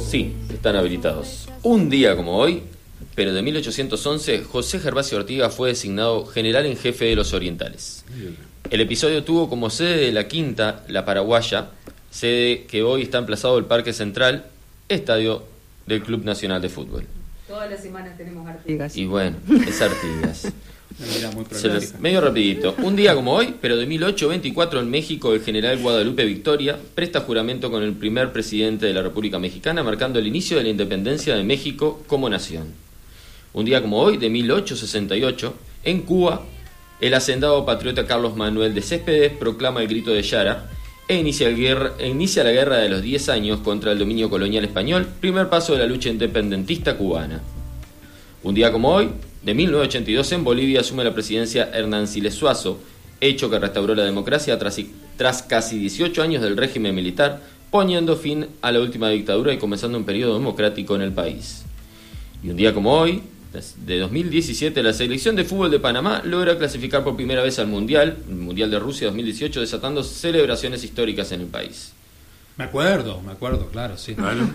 Sí, están habilitados. Un día como hoy, pero de 1811, José Gervasio Ortigas fue designado general en jefe de los orientales. El episodio tuvo como sede de la Quinta, la Paraguaya, sede que hoy está emplazado el Parque Central, estadio del Club Nacional de Fútbol. Todas las semanas tenemos Artigas. Y bueno, es Artigas. Muy Medio rapidito. Un día como hoy, pero de 1824 en México, el general Guadalupe Victoria presta juramento con el primer presidente de la República Mexicana, marcando el inicio de la independencia de México como nación. Un día como hoy, de 1868, en Cuba, el hacendado patriota Carlos Manuel de Céspedes proclama el Grito de Yara e inicia la guerra de los 10 años contra el dominio colonial español, primer paso de la lucha independentista cubana. Un día como hoy, de 1982, en Bolivia asume la presidencia Hernán Siles Suazo, hecho que restauró la democracia tras casi 18 años del régimen militar, poniendo fin a la última dictadura y comenzando un periodo democrático en el país. Y un día como hoy, de 2017, la selección de fútbol de Panamá logra clasificar por primera vez al Mundial, el Mundial de Rusia 2018, desatando celebraciones históricas en el país. Me acuerdo, claro, sí. Claro.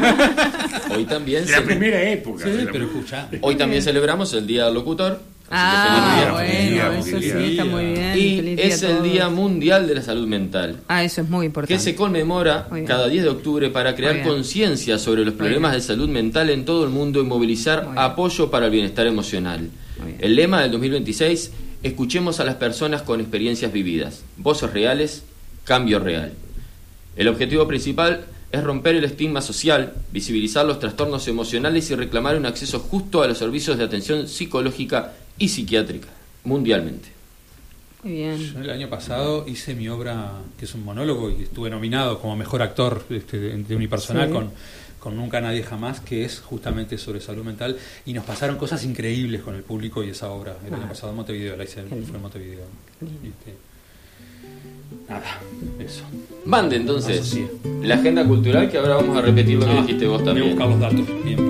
Hoy también La primera época. Sí, pero escuchá. Hoy también celebramos el Día del Locutor. Bueno, feliz eso día. sí, está muy bien. Y Feliz día es a el todos. Día Mundial de la Salud Mental, Eso es muy importante. que se conmemora Muy bien. cada 10 de octubre para crear Muy bien. conciencia sobre los problemas de salud mental en todo el mundo y movilizar Muy bien. apoyo para el bienestar emocional. Muy bien. El lema del 2026: escuchemos a las personas con experiencias vividas, voces reales, cambio real. El objetivo principal es romper el estigma social, visibilizar los trastornos emocionales y reclamar un acceso justo a los servicios de atención psicológica y psiquiátrica, mundialmente. Muy bien. Yo el año pasado hice mi obra, que es un monólogo, y estuve nominado como mejor actor de unipersonal Sí. con Nunca Nadie Jamás, que es justamente sobre salud mental, y nos pasaron cosas increíbles con el público y esa obra. El año pasado en Montevideo, la hice fue en Montevideo. Nada, eso. Mande entonces Asocié. la agenda cultural, que ahora vamos a repetir lo que dijiste vos Voy a también. buscar los datos bien.